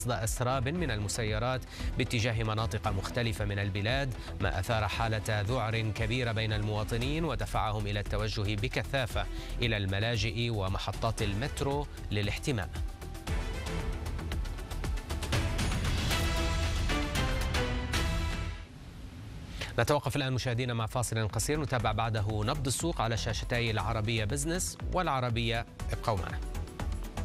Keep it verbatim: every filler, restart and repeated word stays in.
أسراب من المسيرات باتجاه مناطق مختلفة من البلاد، ما أثار حالة ذعر كبيرة بين المواطنين ودفعهم إلى التوجه بكثافة إلى الملاجئ ومحطات المترو للاحتماء. نتوقف الآن مشاهدينا مع فاصل قصير، نتابع بعده نبض السوق على شاشتي العربية بزنس والعربية. ابقوا معنا.